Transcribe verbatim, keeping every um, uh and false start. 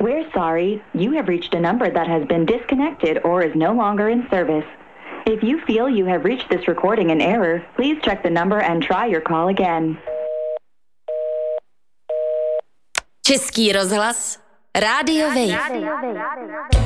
We're sorry. You have reached a number that has been disconnected or is no longer in service. If you feel you have reached this recording in error, please check the number and try your call again. Český rozhlas Rádio Wave.